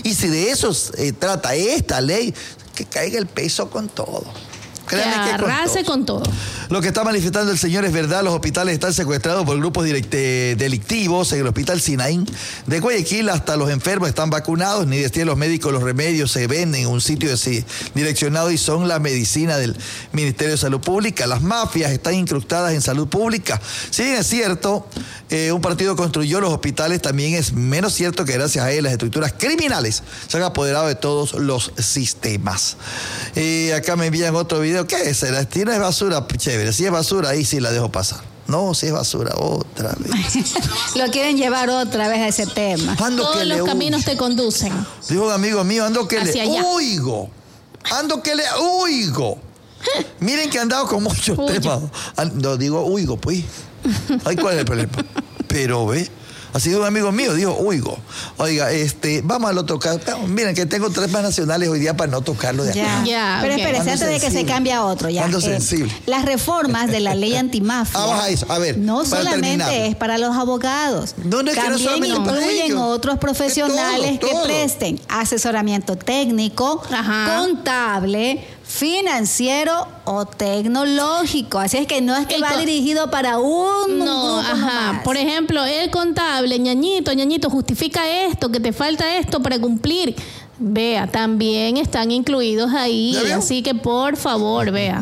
Y si de eso trata esta ley, que caiga el peso con todo. Créanme que arrase con todo. Lo que está manifestando el señor es verdad. Los hospitales están secuestrados por grupos delictivos. En el hospital Sinaín de Guayaquil hasta los enfermos están vacunados. Ni decían los médicos, los remedios se venden en un sitio direccionado y son la medicina del Ministerio de Salud Pública. Las mafias están incrustadas en salud pública. Si bien es cierto, un partido construyó los hospitales, también es menos cierto que gracias a él las estructuras criminales se han apoderado de todos los sistemas. Acá me envían otro video. ¿Qué es? ¿La estina es basura? Chévere. Si es basura, ahí sí la dejo pasar. No, si es basura, otra vez. Lo quieren llevar otra vez a ese tema. Todos los caminos te conducen. Dijo un amigo mío, ando que hacia le allá. oigo. Miren que han dado con muchos temas. No digo oigo, pues. Ay, ¿cuál es el problema? Pero ve. Ha sido un amigo mío, dijo, oigo. Oiga, vamos al otro caso. Miren que tengo 3 más nacionales hoy día para no tocarlo de acá. Ya. Pero espérese, antes de que se cambie a otro. Ya. Sensible. Las reformas de la ley antimafia Vamos a eso, a ver. No solamente es para los abogados. También incluyen otros profesionales que presten asesoramiento técnico, contable, financiero o tecnológico. Así es que no es que va dirigido para un grupo nomás. Por ejemplo, el contable, ñañito, justifica esto, que te falta esto para cumplir. Vea, también están incluidos ahí, así que por favor, vea.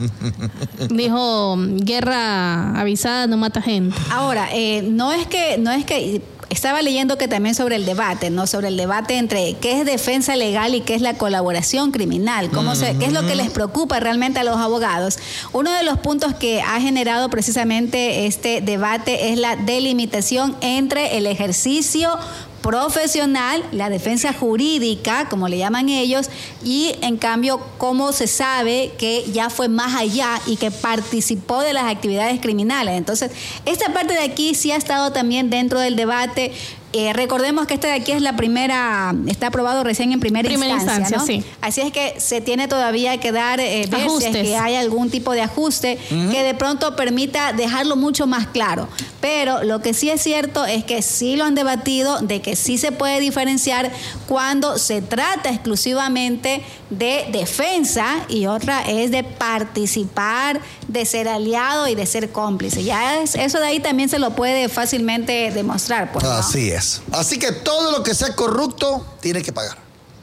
Dijo, guerra avisada no mata gente. Ahora, no es que estaba leyendo que también sobre el debate, ¿no? Sobre el debate entre qué es defensa legal y qué es la colaboración criminal, qué es lo que les preocupa realmente a los abogados. Uno de los puntos que ha generado precisamente este debate es la delimitación entre el ejercicio profesional, la defensa jurídica, como le llaman ellos, y en cambio, cómo se sabe que ya fue más allá y que participó de las actividades criminales. Entonces, esta parte de aquí sí ha estado también dentro del debate. Recordemos que esta de aquí es está aprobado recién en primera instancia, ¿no? Sí. Así es que se tiene todavía que dar, ver si es que hay algún tipo de ajuste que de pronto permita dejarlo mucho más claro. Pero lo que sí es cierto es que sí lo han debatido, de que sí se puede diferenciar cuando se trata exclusivamente de defensa y otra es de participar, de ser aliado y de ser cómplice. Ya eso de ahí también se lo puede fácilmente demostrar. Pues, ¿no? Así es. Así que todo lo que sea corrupto tiene que pagar.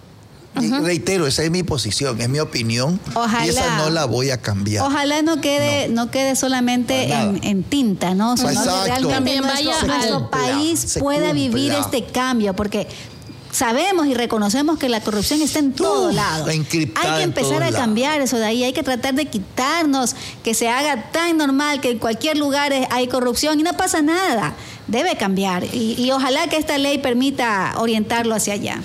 Y reitero, esa es mi posición, es mi opinión. Ojalá, y esa no la voy a cambiar. Ojalá no quede solamente en tinta, ¿no? Sino que realmente nuestro país pueda vivir este cambio, porque sabemos y reconocemos que la corrupción está en todo lado. Hay que empezar a cambiar eso de ahí. Hay que tratar de quitarnos que se haga tan normal que en cualquier lugar hay corrupción y no pasa nada. Debe cambiar y ojalá que esta ley permita orientarlo hacia allá.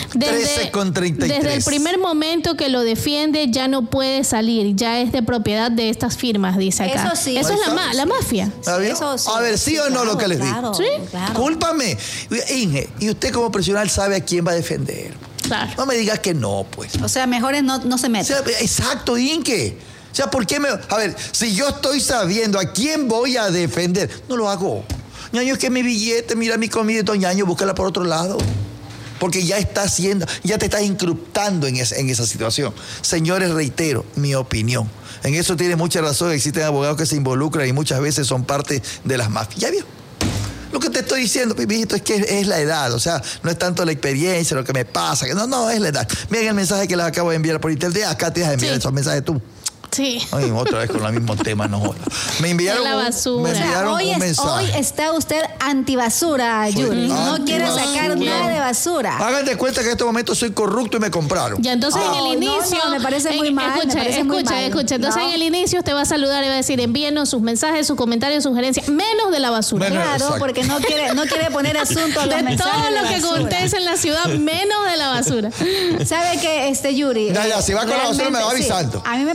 13:33. Desde el primer momento que lo defiende ya no puede salir, ya es de propiedad de estas firmas, dice acá. Eso sí. Eso es la mafia. Eso sí. A ver, ¿sí o no lo que les digo? ¿Sí? Claro. Cúlpame. Inge, y usted como profesional sabe a quién va a defender. Claro. No me digas que no, pues. O sea, mejor no se mete. O sea, exacto, Inge. O sea, ¿por qué a ver, si yo estoy sabiendo a quién voy a defender, no lo hago. Ñaño, es que mi billete, mira mi comida, Ñaño, búscala por otro lado. Porque ya te estás incrustando en esa situación. Señores, reitero, mi opinión. En eso tiene mucha razón. Existen abogados que se involucran y muchas veces son parte de las mafias. ¿Ya vio? Lo que te estoy diciendo, Pipito, es que es la edad. O sea, no es tanto la experiencia, lo que me pasa. No, es la edad. Miren el mensaje que les acabo de enviar por internet. Acá te vas a enviar esos mensajes tú. Sí. Ay, otra vez con el mismo tema, no jodas. Me enviaron la basura. un mensaje. Hoy está usted antibasura, Yuri. No quiere sacar nada de basura. Hagan de cuenta que en este momento soy corrupto y me compraron. Ya, entonces en el inicio... me parece muy mal. Escucha. Entonces en el inicio usted va a saludar y va a decir, envíenos sus mensajes, sus comentarios, sugerencias, menos de la basura. Claro, porque no quiere poner asunto a los mensajes todo lo que basura. acontece en la ciudad, menos de la basura. ¿Sabe qué, Yuri? Ya, si va con la basura me va avisando. Sí, a mí me parece que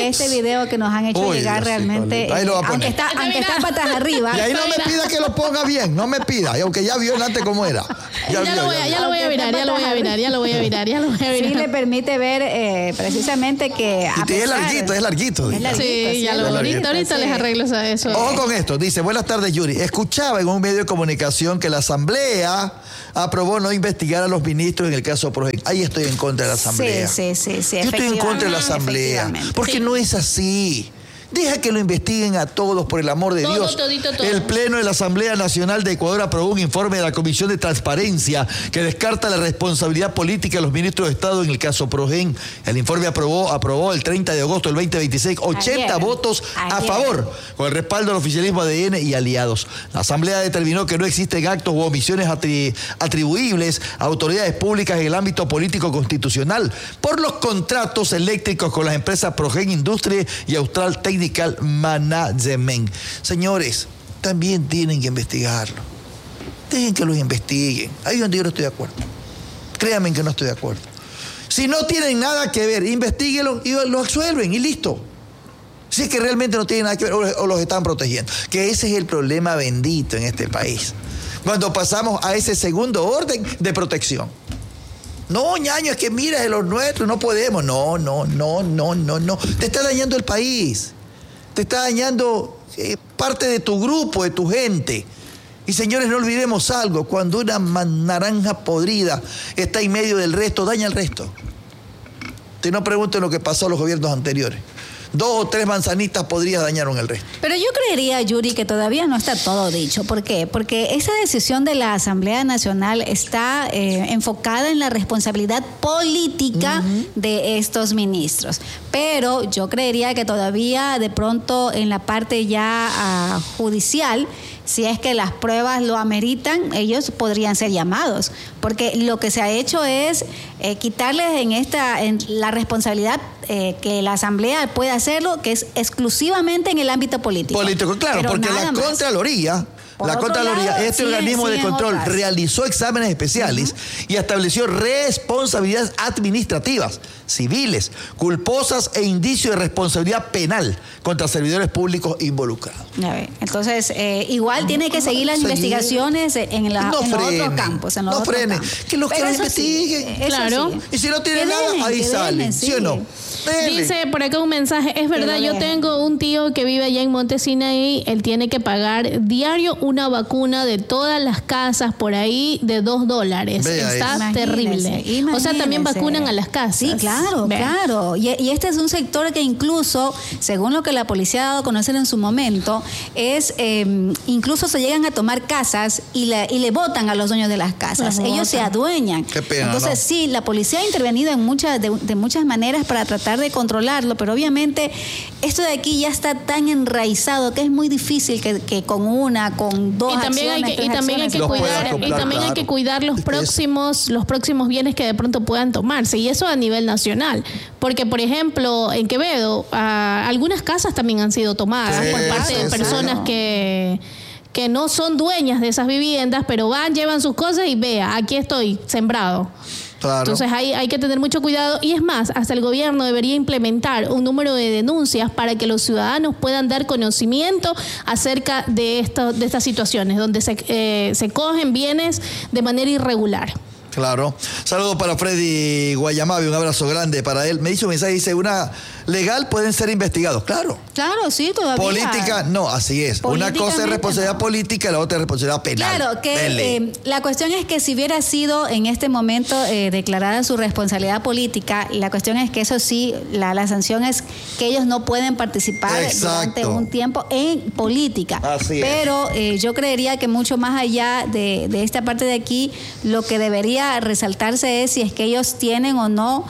que este video que nos han hecho llegar realmente, aunque está patas arriba. Y ahí no me pida que lo ponga bien, no me pida, aunque ya vio antes cómo era. Ya lo voy a virar. Sí le permite ver precisamente que... Y es larguito. Sí, ya lo ahorita les arreglo eso. Ojo con esto, dice, buenas tardes, Yuri. Escuchaba en un medio de comunicación que la Asamblea aprobó no investigar a los ministros en el caso Progen. Ahí estoy en contra de la Asamblea. Sí. Yo estoy en contra de la Asamblea. Porque no es así. Deja que lo investiguen a todos, por el amor de Dios. Todo. El Pleno de la Asamblea Nacional de Ecuador aprobó un informe de la Comisión de Transparencia que descarta la responsabilidad política de los ministros de Estado en el caso Progen. El informe aprobó el 30 de agosto del 2026 80 votos a favor, con el respaldo del oficialismo ADN y aliados. La Asamblea determinó que no existen actos u omisiones atribuibles a autoridades públicas en el ámbito político constitucional por los contratos eléctricos con las empresas Progen Industria y Austral Technical Management. Señores, también tienen que investigarlo. Dejen que los investiguen. Ahí es donde yo no estoy de acuerdo. Créanme que no estoy de acuerdo. Si no tienen nada que ver, investíguenlo y lo absuelven y listo. Si es que realmente no tienen nada que ver o los están protegiendo. Que ese es el problema bendito en este país. Cuando pasamos a ese segundo orden de protección. No, ñaño, es que mira, de los nuestros no podemos. No. Te está dañando el país. Te está dañando parte de tu grupo, de tu gente. Y señores, no olvidemos algo. Cuando una naranja podrida está en medio del resto, daña al resto. Te no pregunten lo que pasó a los gobiernos anteriores. 2 o 3 manzanitas podrías dañaron el resto. Pero yo creería, Yuri, que todavía no está todo dicho. ¿Por qué? Porque esa decisión de la Asamblea Nacional está enfocada en la responsabilidad política de estos ministros. Pero yo creería que todavía de pronto en la parte ya judicial, si es que las pruebas lo ameritan, ellos podrían ser llamados. Porque lo que se ha hecho es quitarles en la responsabilidad que la Asamblea puede hacerlo, que es exclusivamente en el ámbito político. Claro, pero porque la Contraloría, este organismo de control, realizó exámenes especiales y estableció responsabilidades administrativas, civiles, culposas e indicios de responsabilidad penal contra servidores públicos involucrados. Entonces, igual tiene que seguir las investigaciones en los otros campos. No frenen, que los que investiguen. Claro. Y si no tienen nada, ahí salen, ¿sí o no? Dice por acá un mensaje, es verdad, yo tengo un tío que vive allá en Monte Sinaí, él tiene que pagar diario una vacuna de todas las casas por ahí de $2. Está terrible. O sea, también vacunan a las casas. Sí, claro. Y este es un sector que incluso, según lo que la policía ha dado a conocer en su momento, es incluso se llegan a tomar casas y le botan a los dueños de las casas. Ellos se adueñan. Qué pena, entonces, sí, la policía ha intervenido de muchas maneras para tratar de controlarlo, pero obviamente esto de aquí ya está tan enraizado que es muy difícil que con 2 acciones, y también hay que cuidar los próximos bienes que de pronto puedan tomarse, y eso a nivel nacional, porque por ejemplo en Quevedo algunas casas también han sido tomadas por parte de personas que no son dueñas de esas viviendas, pero llevan sus cosas y vea, aquí estoy sembrado. Claro. Entonces hay que tener mucho cuidado, y es más, hasta el gobierno debería implementar un número de denuncias para que los ciudadanos puedan dar conocimiento acerca de estas situaciones donde se cogen bienes de manera irregular. Claro. Saludos para Freddy Guayamabe, un abrazo grande para él. Me hizo un mensaje, dice, una legal pueden ser investigados. Claro, sí, todavía. Política, no, así es. Una cosa es responsabilidad política y la otra es responsabilidad penal. Claro, que la cuestión es que si hubiera sido en este momento declarada su responsabilidad política, la cuestión es que eso sí, la sanción es que ellos no pueden participar durante un tiempo en política. Así Pero yo creería que mucho más allá de esta parte de aquí, lo que debería resaltarse es si es que ellos tienen o no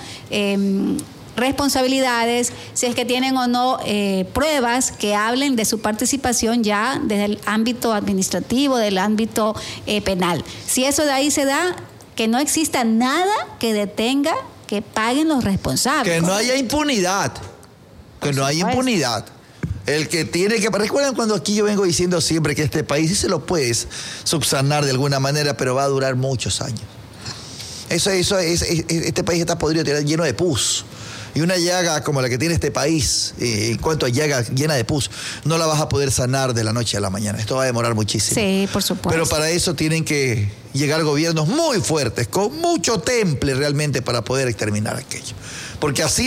responsabilidades, si es que tienen o no pruebas que hablen de su participación ya desde el ámbito administrativo, del ámbito penal. Si eso de ahí se da, que no exista nada que detenga que paguen los responsables. Que no haya impunidad. El que tiene que... Recuerdan cuando aquí yo vengo diciendo siempre que este país sí se lo puedes subsanar de alguna manera, pero va a durar muchos años. Este país está podrido, lleno de pus. Y una llaga como la que tiene este país, en cuanto a llaga llena de pus, no la vas a poder sanar de la noche a la mañana. Esto va a demorar muchísimo. Sí, por supuesto. Pero para eso tienen que llegar gobiernos muy fuertes, con mucho temple realmente para poder exterminar aquello. Porque así,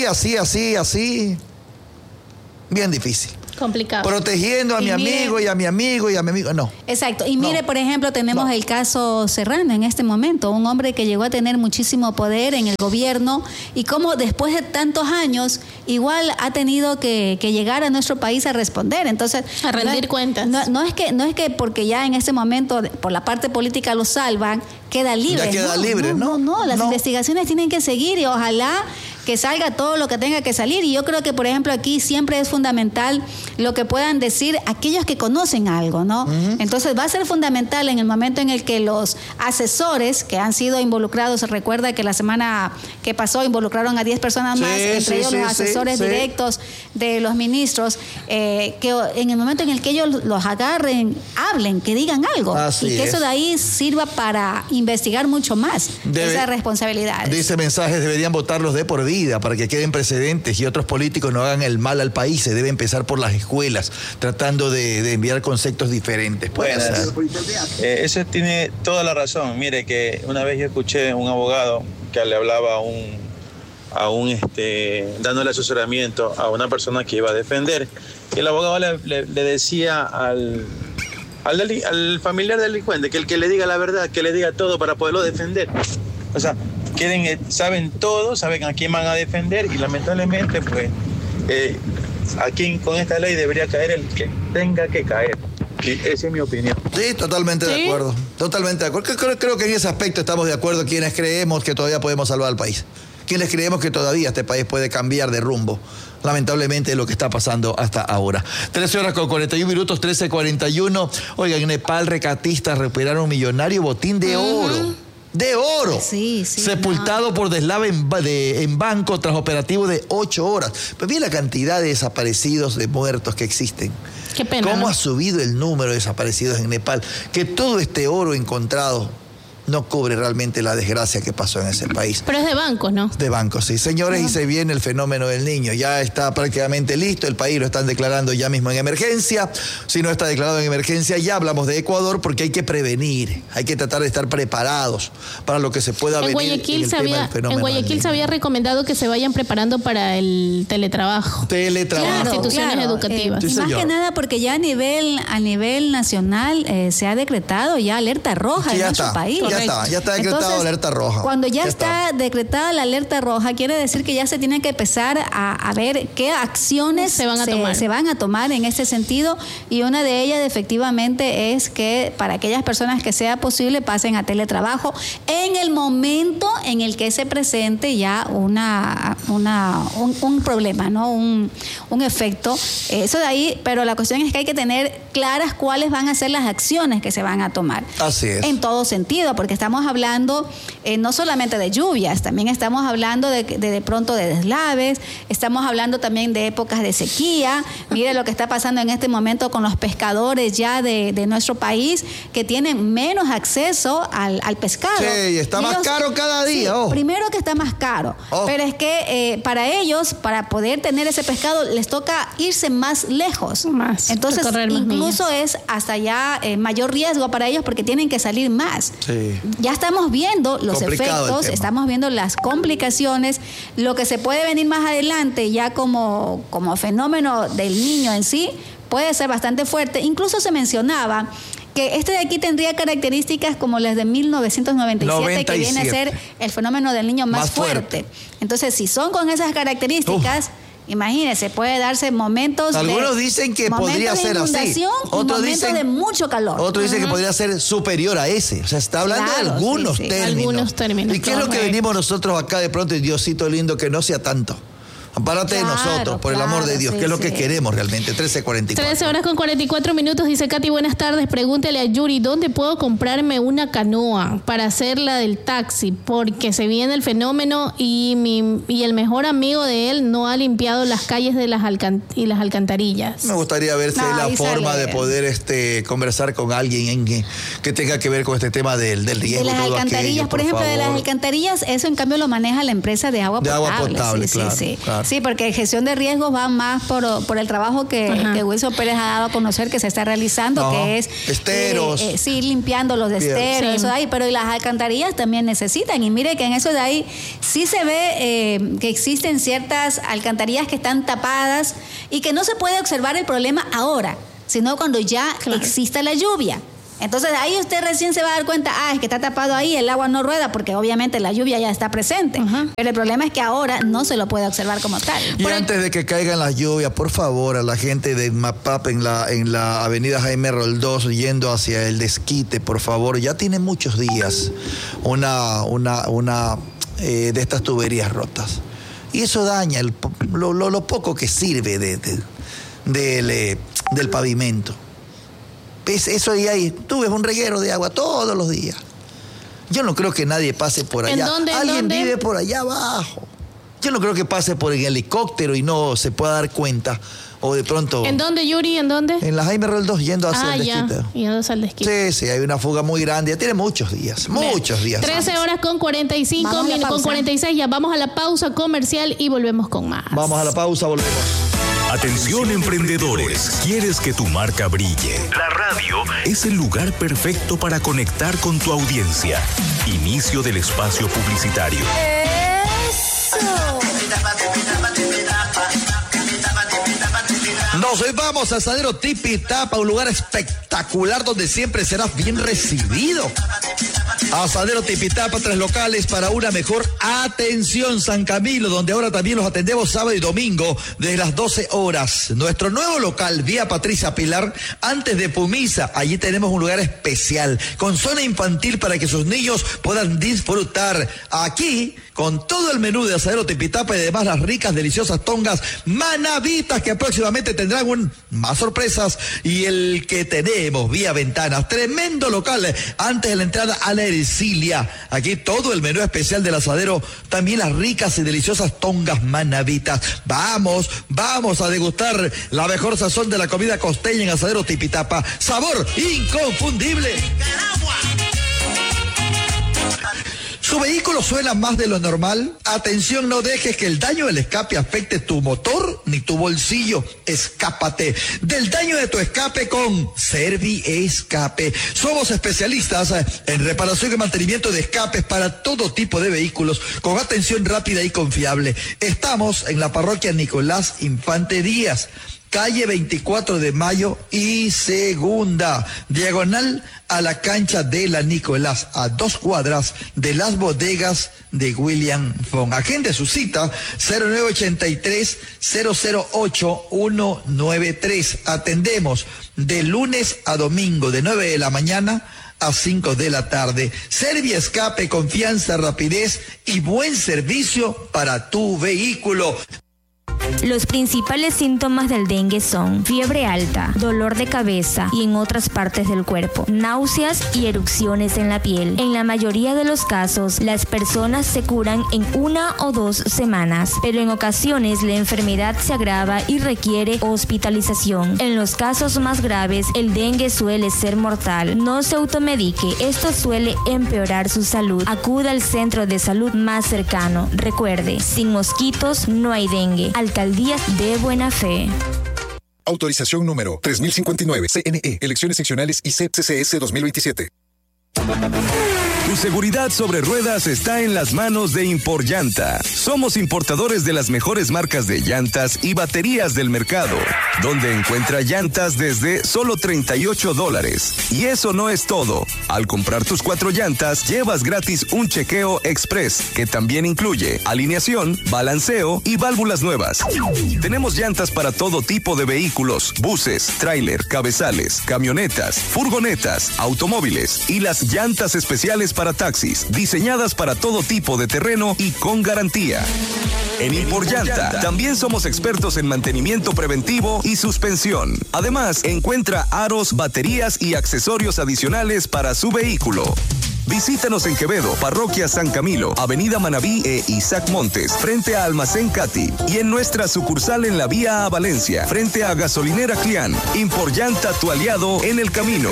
bien difícil. Complicado. Protegiendo a mi amigo y a mi amigo y a mi amigo, no. Exacto. Y mire, por ejemplo, tenemos el caso Serrano en este momento, un hombre que llegó a tener muchísimo poder en el gobierno y cómo después de tantos años igual ha tenido que llegar a nuestro país a responder. Entonces, a rendir cuentas. No es que porque ya en este momento por la parte política lo salvan, queda libre. Ya queda libre, ¿no? Las investigaciones tienen que seguir y ojalá que salga todo lo que tenga que salir. Y yo creo que, por ejemplo, aquí siempre es fundamental lo que puedan decir aquellos que conocen algo, ¿no? Uh-huh. Entonces va a ser fundamental en el momento en el que los asesores que han sido involucrados, se recuerda que la semana que pasó involucraron a 10 personas más, entre ellos los asesores directos de los ministros, que en el momento en el que ellos los agarren, hablen, que digan algo. Así y que eso de ahí sirva para investigar mucho más esa responsabilidad. Dice mensajes, deberían votarlos de por vida para que queden precedentes y otros políticos no hagan el mal al país. Se debe empezar por las escuelas, tratando de enviar conceptos diferentes. Eso tiene toda la razón. Mire que una vez yo escuché a un abogado que le hablaba dándole asesoramiento a una persona que iba a defender. Y el abogado le decía al familiar delincuente que el que le diga la verdad, que le diga todo para poderlo defender. O sea, saben todo, saben a quién van a defender y lamentablemente pues aquí con esta ley debería caer el que tenga que caer. Y esa es mi opinión. Sí, totalmente de acuerdo. Totalmente de acuerdo. Creo que en ese aspecto estamos de acuerdo quienes creemos que todavía podemos salvar al país. Quienes creemos que todavía este país puede cambiar de rumbo. Lamentablemente lo que está pasando hasta ahora. 13 horas con 41 minutos, 13:41. Oigan, en Nepal recatistas recuperaron un millonario botín de oro. De oro, sepultado por deslave en banco tras operativo de 8 horas. Pues mira la cantidad de desaparecidos, de muertos que existen. Qué pena. ¿Cómo ha subido el número de desaparecidos en Nepal? Que todo este oro encontrado no cubre realmente la desgracia que pasó en ese país. Pero es de bancos, ¿no? De bancos, sí. Señores, y se viene el fenómeno del Niño. Ya está prácticamente listo. El país lo están declarando ya mismo en emergencia. Si no está declarado en emergencia, ya hablamos de Ecuador porque hay que prevenir. Hay que tratar de estar preparados para lo que se pueda venir. En Guayaquil se había recomendado que se vayan preparando para el teletrabajo. Teletrabajo. Las instituciones educativas. Y más que nada porque ya a nivel nacional se ha decretado ya alerta roja en nuestro país. Ya está decretada alerta roja. Cuando ya está decretada la alerta roja, quiere decir que ya se tiene que empezar a ver qué acciones se van a tomar en este sentido, y una de ellas efectivamente es que para aquellas personas que sea posible pasen a teletrabajo en el momento en el que se presente ya un problema, ¿no? Un efecto. Eso de ahí, pero la cuestión es que hay que tener claras cuáles van a ser las acciones que se van a tomar. Así es. En todo sentido, porque estamos hablando no solamente de lluvias, también estamos hablando de pronto de deslaves, estamos hablando también de épocas de sequía. Mire lo que está pasando en este momento con los pescadores ya de nuestro país, que tienen menos acceso al pescado. Sí, está más caro cada día. Sí, primero que está más caro, pero es que para ellos, para poder tener ese pescado, les toca irse más lejos. Entonces, incluso es hasta ya mayor riesgo para ellos porque tienen que salir más. Sí. Ya estamos viendo los efectos, estamos viendo las complicaciones, lo que se puede venir más adelante ya como fenómeno del Niño en sí, puede ser bastante fuerte. Incluso se mencionaba que este de aquí tendría características como las de 1997, que viene a ser el fenómeno del Niño más fuerte. Entonces, si son con esas características... Imagínense, puede darse momentos. Algunos dicen que podría ser así. Otros dicen de mucho calor. Otros dicen que podría ser superior a ese. O sea, está hablando de algunos términos. Algunos términos. ¿Y qué es lo que venimos nosotros acá de pronto? Y Diosito lindo, que no sea tanto. Apárate de nosotros, por el amor de Dios, que es lo que queremos realmente. 13:44. 13:44, dice Katy, buenas tardes. Pregúntele a Yuri, ¿dónde puedo comprarme una canoa para hacer la del taxi? Porque se viene el fenómeno y el mejor amigo de él no ha limpiado las calles de las alcantarillas. Me gustaría ver si hay la forma de poder conversar con alguien que tenga que ver con este tema del riesgo. De las alcantarillas, por ejemplo, de las alcantarillas, eso en cambio lo maneja la empresa de agua potable. De agua potable, sí, claro, sí. Claro. Sí, porque gestión de riesgos va más por el trabajo que Wilson Pérez ha dado a conocer que se está realizando, que es esteros. Sí, limpiando los esteros, sí. eso de ahí, pero y las alcantarillas también necesitan. Y mire que en eso de ahí sí se ve que existen ciertas alcantarillas que están tapadas y que no se puede observar el problema ahora, sino cuando ya exista la lluvia. Entonces ahí usted recién se va a dar cuenta, es que está tapado ahí, el agua no rueda porque obviamente la lluvia ya está presente. Pero el problema es que ahora no se lo puede observar como tal. Y antes de que caigan las lluvias, por favor, a la gente de Mapap en la avenida Jaime Roldós yendo hacia el desquite, por favor, ya tiene muchos días una de estas tuberías rotas. Y eso daña lo poco que sirve del pavimento. Eso de ahí, tú ves un reguero de agua todos los días. Yo no creo que nadie pase por allá. ¿En dónde? Alguien vive por allá abajo. Yo no creo que pase por el helicóptero y no se pueda dar cuenta. O de pronto... ¿En dónde, Yuri? ¿En dónde? En la Jaime Roldós yendo hacia el desquite. Yendo hacia el desquite. Sí, hay una fuga muy grande. Ya tiene muchos días. Muchos días. 13:45 con 46. Ya vamos a la pausa comercial y volvemos con más. Vamos a la pausa, volvemos. Atención emprendedores, ¿quieres que tu marca brille? La radio es el lugar perfecto para conectar con tu audiencia. Inicio del espacio publicitario. Nos vamos a Asadero Tipi Tapa, un lugar espectacular donde siempre serás bien recibido. Asadero Tipi Tapa, 3 locales para una mejor atención. San Camilo, donde ahora también los atendemos sábado y domingo desde las 12 horas. Nuestro nuevo local, vía Patricia Pilar, antes de Pumisa. Allí tenemos un lugar especial con zona infantil para que sus niños puedan disfrutar. Aquí, con todo el menú de Asadero Tipi Tapa y además las ricas, deliciosas tongas manavitas que próximamente tendrán más sorpresas. Y el que tenemos vía Ventanas, tremendo local antes de la entrada a la Ercilia. Aquí todo el menú especial del asadero, también las ricas y deliciosas tongas manavitas. Vamos a degustar la mejor sazón de la comida costeña en Asadero Tipi Tapa. Sabor inconfundible. ¿Su vehículo suena más de lo normal? Atención, no dejes que el daño del escape afecte tu motor ni tu bolsillo. Escápate del daño de tu escape con Servi Escape. Somos especialistas en reparación y mantenimiento de escapes para todo tipo de vehículos con atención rápida y confiable. Estamos en la parroquia Nicolás Infante Díaz, calle 24 de Mayo y Segunda, diagonal a la cancha de la Nicolás, a 2 cuadras de las bodegas de William Fong. Agende su cita 0983-008-193. Atendemos de lunes a domingo de 9 de la mañana a 5 de la tarde. Servi Escape, confianza, rapidez y buen servicio para tu vehículo. Los principales síntomas del dengue son fiebre alta, dolor de cabeza y en otras partes del cuerpo, náuseas y erupciones en la piel. En la mayoría de los casos, las personas se curan en 1 o 2 semanas, pero en ocasiones la enfermedad se agrava y requiere hospitalización. En los casos más graves, el dengue suele ser mortal. No se automedique, esto suele empeorar su salud. Acuda al centro de salud más cercano. Recuerde, sin mosquitos no hay dengue. Alcaldía de Buena Fe. Autorización número 3059, CNE, Elecciones Seccionales y CCS 2027. Tu seguridad sobre ruedas está en las manos de Imporllanta. Somos importadores de las mejores marcas de llantas y baterías del mercado, donde encuentra llantas desde solo $38. Y eso no es todo. Al comprar tus 4 llantas, llevas gratis un chequeo express, que también incluye alineación, balanceo y válvulas nuevas. Tenemos llantas para todo tipo de vehículos, buses, tráiler, cabezales, camionetas, furgonetas, automóviles y las llantas especiales para taxis, diseñadas para todo tipo de terreno y con garantía. En Imporllanta también somos expertos en mantenimiento preventivo y suspensión. Además, encuentra aros, baterías y accesorios adicionales para su vehículo. Visítanos en Quevedo, Parroquia San Camilo, Avenida Manabí e Isaac Montes, frente a Almacén Cati, y en nuestra sucursal en la vía a Valencia, frente a Gasolinera Clián. Imporllanta, tu aliado en el camino.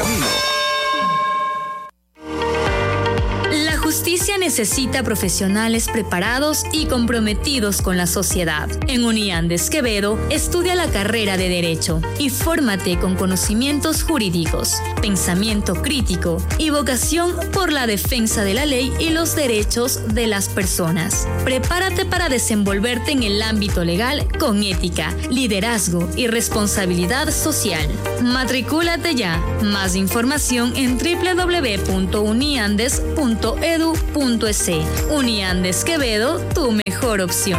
La justicia necesita profesionales preparados y comprometidos con la sociedad. En Uniandes Quevedo, estudia la carrera de Derecho y fórmate con conocimientos jurídicos, pensamiento crítico y vocación por la defensa de la ley y los derechos de las personas. Prepárate para desenvolverte en el ámbito legal con ética, liderazgo y responsabilidad social. Matricúlate ya. Más información en www.uniandes.edu.es. Uniandes Quevedo, tu mejor opción.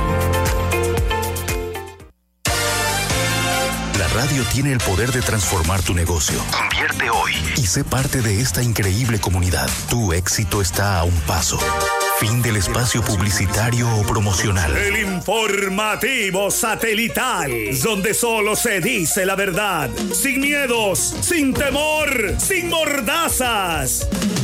La radio tiene el poder de transformar tu negocio. Convierte hoy y sé parte de esta increíble comunidad. Tu éxito está a un paso. Fin del espacio publicitario o promocional. El informativo satelital, donde solo se dice la verdad, sin miedos, sin temor, sin mordazas.